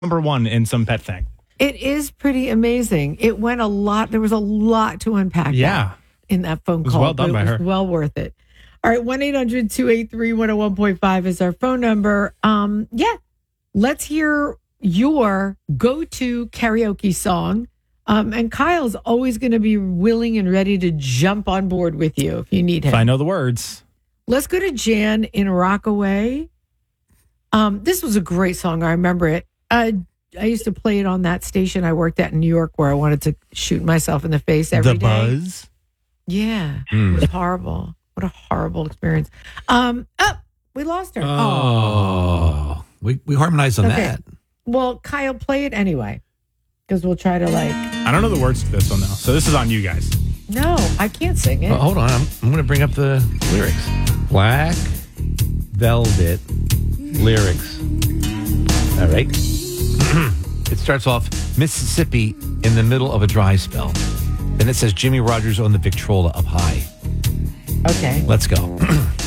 number one in some pet thing. It is pretty amazing. It went a lot. There was a lot to unpack in that phone call. Well done by her. Well worth it. All right, 1-800-283-101.5 is our phone number. Let's hear your go-to karaoke song. And Kyle's always going to be willing and ready to jump on board with you if you need him. If I know the words. Let's go to Jan in Rockaway. This was a great song. I remember it. I used to play it on that station I worked at in New York where I wanted to shoot myself in the face every day. The Buzz? Yeah. It was horrible. What a horrible experience. We lost her. Oh. We harmonized on that. Well, Kyle, play it anyway. Because we'll try to I don't know the words to this one, though. So this is on you guys. No, I can't sing it. Hold on. I'm going to bring up the lyrics. Black Velvet lyrics. All right. It starts off Mississippi in the middle of a dry spell. Then it says Jimmy Rogers on the Victrola up high. Okay. Let's go.